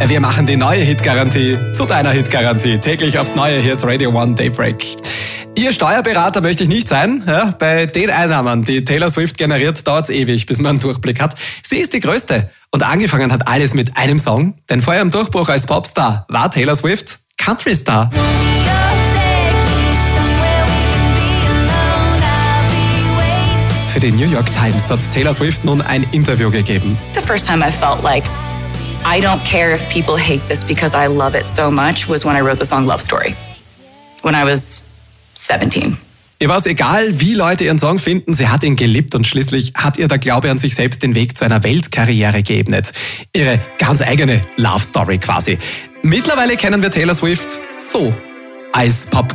Wir machen die neue Hitgarantie zu deiner Hitgarantie. Täglich aufs Neue. Hier ist Radio One Daybreak. Ihr Steuerberater möchte ich nicht sein. Ja, bei den Einnahmen, die Taylor Swift generiert, dauert es ewig, bis man einen Durchblick hat. Sie ist die Größte. Und angefangen hat alles mit einem Song. Denn vor ihrem Durchbruch als Popstar war Taylor Swift Country-Star. Für die New York Times hat Taylor Swift nun ein Interview gegeben. The first time I felt like I don't care if people hate this because I love it so much was when I wrote the song Love Story. When I was 17. Ihr war es egal, wie Leute ihren Song finden, sie hat ihn geliebt und schließlich hat ihr der Glaube an sich selbst den Weg zu einer Weltkarriere geebnet. Ihre ganz eigene Love Story quasi. Mittlerweile kennen wir Taylor Swift so als Pop